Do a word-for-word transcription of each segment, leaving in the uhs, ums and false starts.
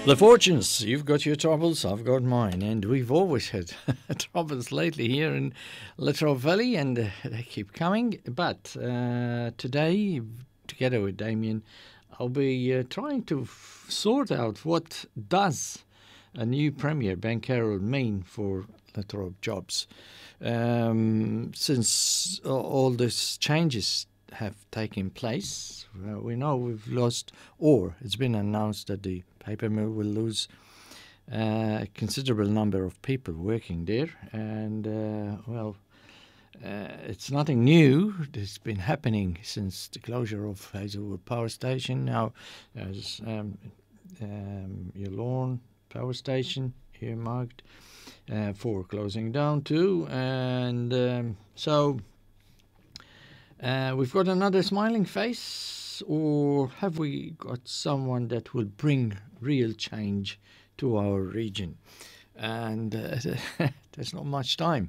The fortunes, you've got your troubles, I've got mine, and we've always had troubles lately here in Latrobe Valley, and uh, they keep coming. But uh, today, together with Damien, I'll be uh, trying to f- sort out what does a new Premier, Ben Carroll, mean for Latrobe jobs. Um, since a- all these changes have taken place, uh, we know we've lost, or it's been announced that the paper mill will lose uh, a considerable number of people working there. And, uh, well, uh, it's nothing new. It's been happening since the closure of Hazelwood Power Station. Now there's um, um, Yallourn Power Station earmarked uh, for closing down too. And um, so uh, we've got another smiling face, or have we got someone that will bring real change to our region? And uh, there's not much time.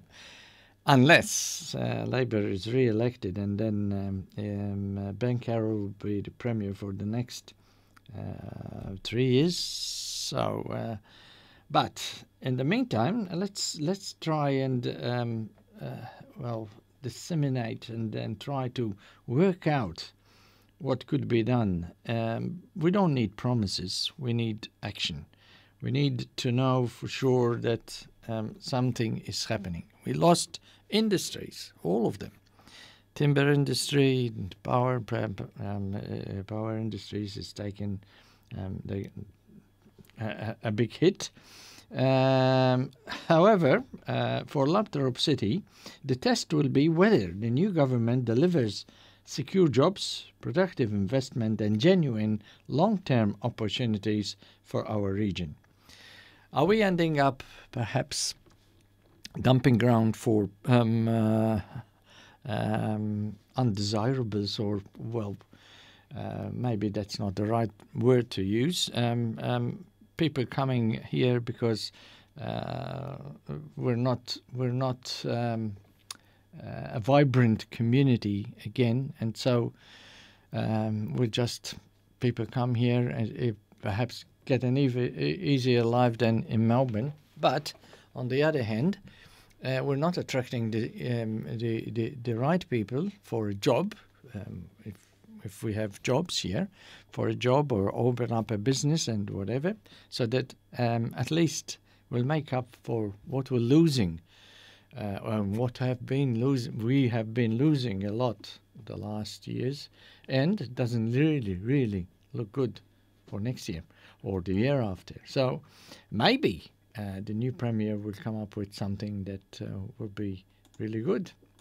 Unless uh, Labour is re-elected, and then um, um, uh, Ben Carroll will be the Premier for the next uh, three years. So, uh, but in the meantime, let's let's try and um, uh, well disseminate and then try to work out what could be done. Um, we don't need promises. We need action. We need to know for sure that um, something is happening. We lost industries, all of them. Timber industry, power um, uh, power industries has taken um, the, a, a big hit. Um, however, uh, for Latrobe City, the test will be whether the new government delivers secure jobs, productive investment, and genuine long-term opportunities for our region. Are we ending up perhaps dumping ground for um, uh, um, undesirables, or, well, uh, maybe that's not the right word to use. Um, um, people coming here because uh, we're not we're not um, uh, a vibrant community again, and so um, we just people come here and it perhaps get an ev- easier life than in Melbourne. But on the other hand, uh, we're not attracting the, um, the the the right people for a job. Um, if if we have jobs here, for a job or open up a business and whatever, so that um, at least we'll make up for what we're losing, uh, and what have been losing. We have been losing a lot the last years, and it doesn't really really look good for next year or the year after. So maybe uh, the new Premier will come up with something that uh, will be really good.